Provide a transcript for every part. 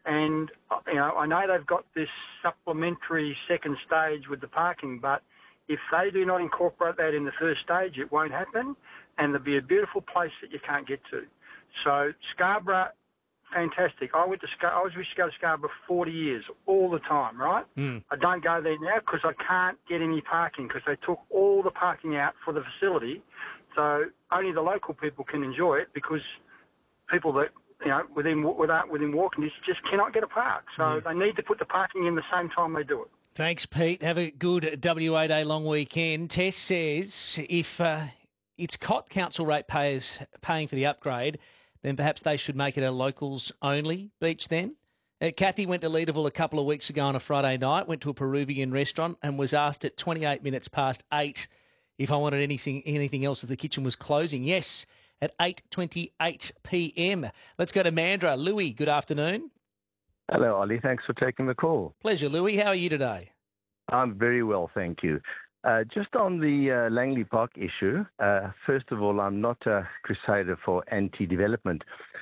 And, I know they've got this supplementary second stage with the parking, but if they do not incorporate that in the first stage, it won't happen, and there'll be a beautiful place that you can't get to. So Scarborough, fantastic. I used to go to Scarborough for 40 years, all the time, right? I don't go there now because I can't get any parking because they took all the parking out for the facility. So only the local people can enjoy it because people that, within walking distance just cannot get a park. So they need to put the parking in the same time they do it. Thanks, Pete. Have a good WA Day long weekend. Tess says if it's COT council rate payers paying for the upgrade, then perhaps they should make it a locals-only beach then. Kathy went to Leederville a couple of weeks ago on a Friday night, went to a Peruvian restaurant and was asked at 28 minutes past 8 if I wanted anything else as the kitchen was closing. Yes, at 8:28 p.m. Let's go to Mandurah. Louis, good afternoon. Hello, Ollie. Thanks for taking the call. Pleasure, Louis. How are you today? I'm very well, thank you. Just on the Langley Park issue, first of all, I'm not a crusader for anti-development,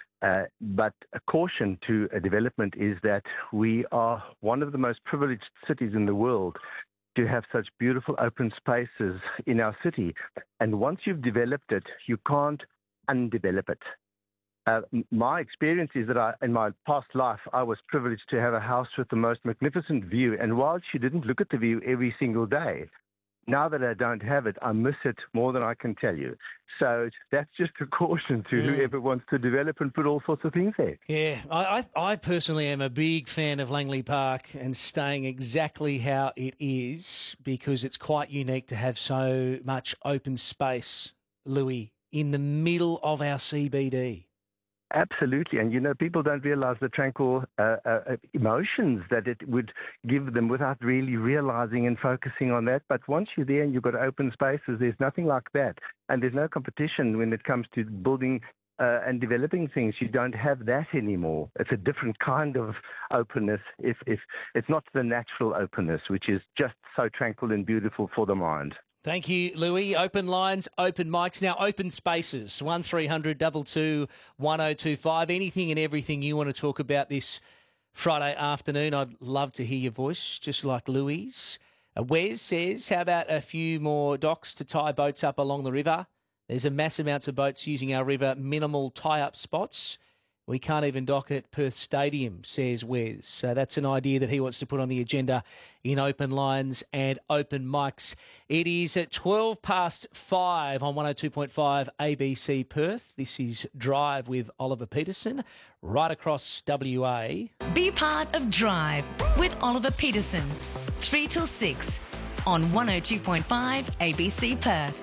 but a caution to a development is that we are one of the most privileged cities in the world to have such beautiful open spaces in our city. And once you've developed it, you can't undevelop it. My experience is that in my past life, I was privileged to have a house with the most magnificent view. And whilst you didn't look at the view every single day, now that I don't have it, I miss it more than I can tell you. So that's just a caution to whoever wants to develop and put all sorts of things there. Yeah, I personally am a big fan of Langley Park and staying exactly how it is because it's quite unique to have so much open space, Louis, in the middle of our CBD. Absolutely. And, people don't realize the tranquil emotions that it would give them without really realizing and focusing on that. But once you're there and you've got open spaces, there's nothing like that. And there's no competition when it comes to building and developing things. You don't have that anymore. It's a different kind of openness. If it's not the natural openness, which is just so tranquil and beautiful for the mind. Thank you, Louis. Open lines, open mics, now open spaces. 1300 22 1025. Anything and everything you want to talk about this Friday afternoon, I'd love to hear your voice, just like Louis. Wes says, how about a few more docks to tie boats up along the river? There's a mass amounts of boats using our river, minimal tie-up spots. We can't even dock at Perth Stadium, says Wes. So that's an idea that he wants to put on the agenda in open lines and open mics. It is at 5:12 on 102.5 ABC Perth. This is Drive with Oliver Peterson, right across WA. Be part of Drive with Oliver Peterson, 3 till 6 on 102.5 ABC Perth.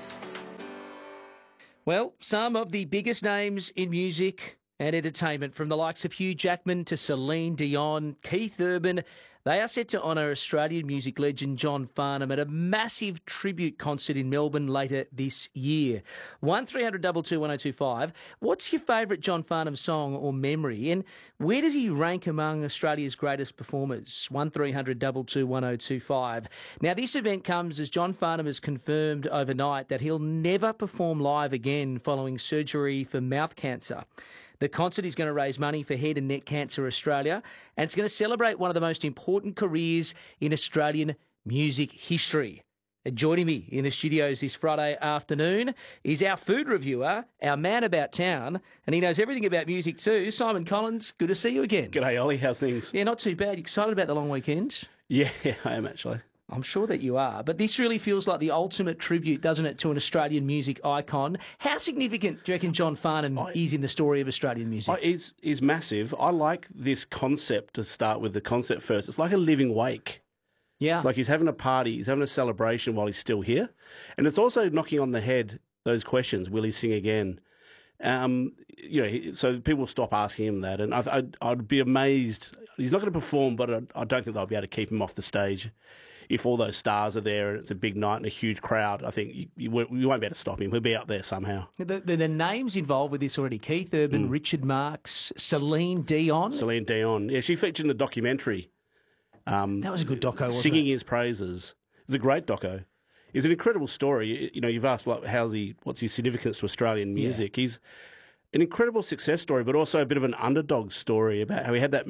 Well, some of the biggest names in music and entertainment, from the likes of Hugh Jackman to Celine Dion, Keith Urban, they are set to honour Australian music legend John Farnham at a massive tribute concert in Melbourne later this year. 1300 22 1025. What's your favourite John Farnham song or memory, and where does he rank among Australia's greatest performers? 1300 22 1025. Now, this event comes as John Farnham has confirmed overnight that he'll never perform live again following surgery for mouth cancer. The concert is going to raise money for Head and Neck Cancer Australia, and it's going to celebrate one of the most important careers in Australian music history. And joining me in the studios this Friday afternoon is our food reviewer, our man about town, and he knows everything about music too. Simon Collins, good to see you again. G'day, Ollie. How's things? Yeah, not too bad. You excited about the long weekend? Yeah, I am actually. I'm sure that you are, but this really feels like the ultimate tribute, doesn't it, to an Australian music icon. How significant do you reckon John Farnham is in the story of Australian music? It's massive. I like this concept to start with, the concept first. It's like a living wake. Yeah. It's like he's having a party, he's having a celebration while he's still here. And it's also knocking on the head those questions, will he sing again? So people stop asking him that. And I'd be amazed. He's not going to perform, but I don't think they'll be able to keep him off the stage. If all those stars are there and it's a big night and a huge crowd, I think you won't be able to stop him. He'll be out there somehow. The names involved with this already: Keith Urban, Richard Marx, Celine Dion. Celine Dion. Yeah, she featured in the documentary. That was a good doco, wasn't Singing it? his praises. It's a great doco. It's an incredible story. You've asked what's his significance to Australian music. Yeah. He's an incredible success story, but also a bit of an underdog story about how he had that